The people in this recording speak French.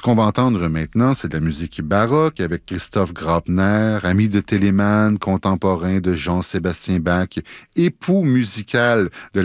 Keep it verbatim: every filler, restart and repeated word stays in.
qu'on va entendre maintenant, c'est de la musique baroque avec Christoph Graupner, ami de Telemann, contemporain de Jean-Sébastien Bach, époux musical de